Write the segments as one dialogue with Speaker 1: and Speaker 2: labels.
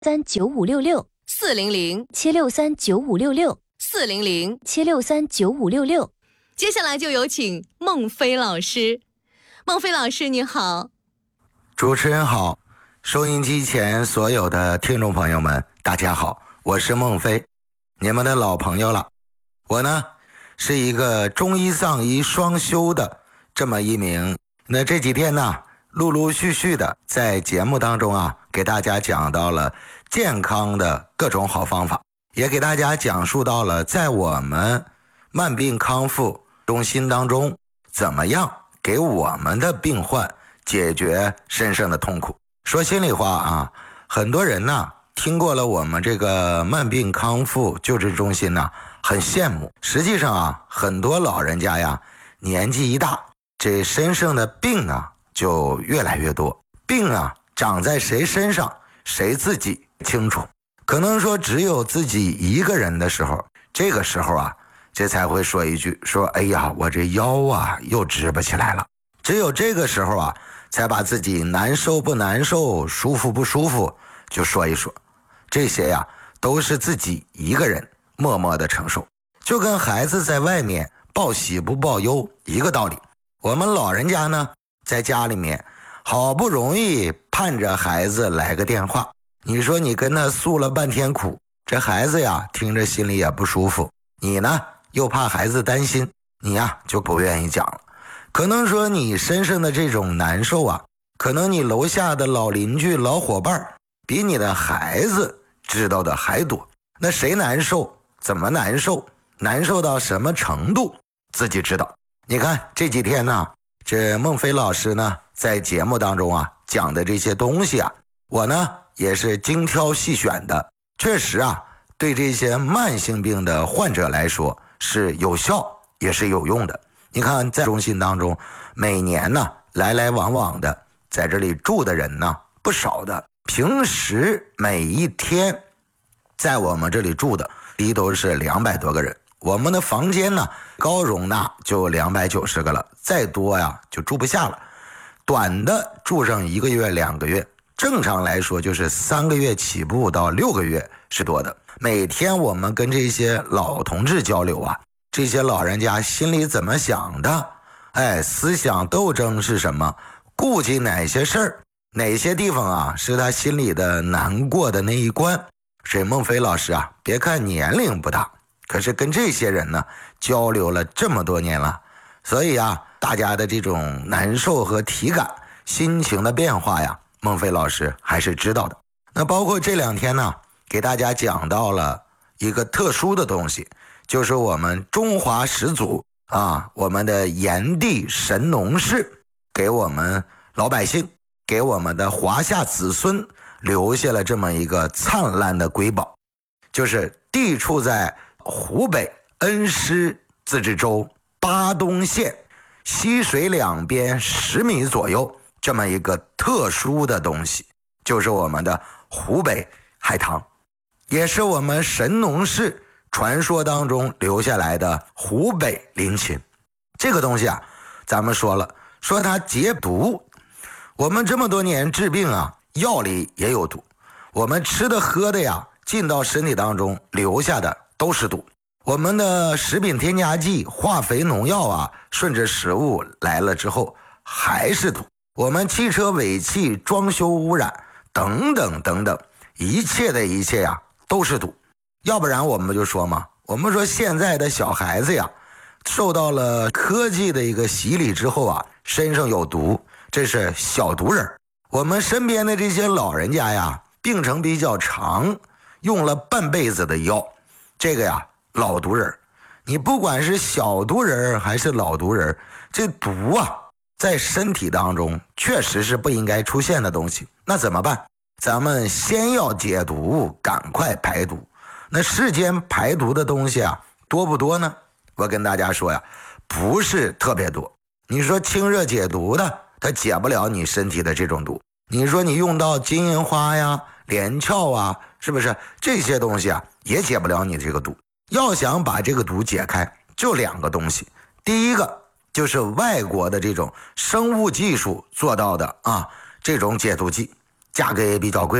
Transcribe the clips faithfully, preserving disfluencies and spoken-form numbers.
Speaker 1: 三九五六六
Speaker 2: 四零零
Speaker 1: 七六三九五六六
Speaker 2: 四零零
Speaker 1: 七六三九五六六。
Speaker 2: 接下来就有请孟非老师。孟非老师你好。
Speaker 3: 主持人好，收音机前所有的听众朋友们大家好，我是孟非，你们的老朋友了。我呢是一个中医丧医双修的这么一名，那这几天呢陆陆续续的在节目当中啊给大家讲到了健康的各种好方法，也给大家讲述到了在我们慢病康复中心当中怎么样给我们的病患解决身上的痛苦。说心里话啊，很多人呢听过了我们这个慢病康复救治中心呢很羡慕，实际上啊很多老人家呀年纪一大，这身上的病啊就越来越多，病啊长在谁身上谁自己清楚，可能说只有自己一个人的时候，这个时候啊这才会说一句，说哎呀我这腰啊又直不起来了，只有这个时候啊才把自己难受不难受舒服不舒服就说一说，这些呀都是自己一个人默默的承受，就跟孩子在外面报喜不报忧一个道理。我们老人家呢在家里面好不容易盼着孩子来个电话，你说你跟他诉了半天苦，这孩子呀听着心里也不舒服，你呢又怕孩子担心，你呀就不愿意讲了。可能说你身上的这种难受啊，可能你楼下的老邻居老伙伴比你的孩子知道的还多，那谁难受怎么难受难受到什么程度自己知道。你看这几天呢这孟非老师呢在节目当中啊讲的这些东西啊，我呢也是精挑细选的，确实啊对这些慢性病的患者来说是有效也是有用的。你看在中心当中每年呢来来往往的在这里住的人呢不少的，平时每一天在我们这里住的一都是两百多个人，我们的房间呢高容纳就两百九十个了，再多呀就住不下了，短的住上一个月两个月，正常来说就是三个月起步到六个月是多的。每天我们跟这些老同志交流啊，这些老人家心里怎么想的，哎，思想斗争是什么，顾及哪些事儿，哪些地方啊是他心里的难过的那一关。沈孟非老师啊别看年龄不大，可是跟这些人呢交流了这么多年了，所以啊大家的这种难受和体感心情的变化呀，孟非老师还是知道的。那包括这两天呢给大家讲到了一个特殊的东西，就是我们中华始祖啊，我们的炎帝神农氏给我们老百姓给我们的华夏子孙留下了这么一个灿烂的瑰宝，就是地处在湖北恩施自治州巴东县西水两边十米左右这么一个特殊的东西，就是我们的湖北海棠，也是我们神农氏传说当中留下来的湖北林檎。这个东西啊咱们说了，说它解毒，我们这么多年治病啊药里也有毒，我们吃的喝的呀进到身体当中留下的都是毒，我们的食品添加剂化肥农药啊顺着食物来了之后还是毒，我们汽车尾气装修污染等等等等，一切的一切呀都是毒。要不然我们就说嘛，我们说现在的小孩子呀受到了科技的一个洗礼之后啊身上有毒，这是小毒人。我们身边的这些老人家呀病程比较长，用了半辈子的药，这个呀老毒人。你不管是小毒人还是老毒人，这毒啊在身体当中确实是不应该出现的东西，那怎么办？咱们先要解毒，赶快排毒。那世间排毒的东西啊多不多呢？我跟大家说呀，不是特别多。你说清热解毒的它解不了你身体的这种毒，你说你用到金银花呀连翘啊，是不是这些东西啊也解不了你这个毒。要想把这个毒解开就两个东西，第一个就是外国的这种生物技术做到的啊这种解毒剂，价格也比较贵，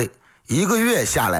Speaker 3: 一个月下来